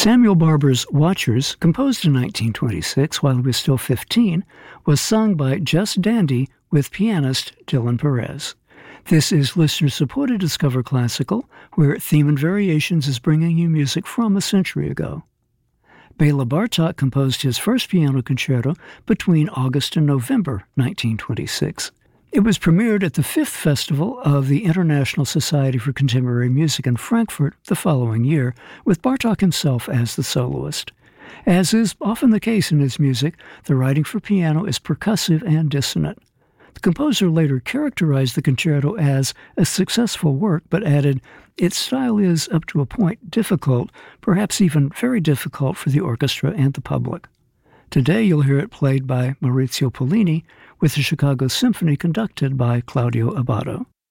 Samuel Barber's Watchers, composed in 1926 while he was still 15, was sung by Just Dandy with pianist Dylan Perez. This is listener-supported Discover Classical, where Theme and Variations is bringing you music from a century ago. Bela Bartok composed his first piano concerto between August and November 1926. It was premiered at the 5th Festival of the International Society for Contemporary Music in Frankfurt the following year, with Bartok himself as the soloist. As is often the case in his music, the writing for piano is percussive and dissonant. The composer later characterized the concerto as a successful work, but added, "Its style is, up to a point, difficult, perhaps even very difficult for the orchestra and the public." Today you'll hear it played by Maurizio Pollini with the Chicago Symphony conducted by Claudio Abbado.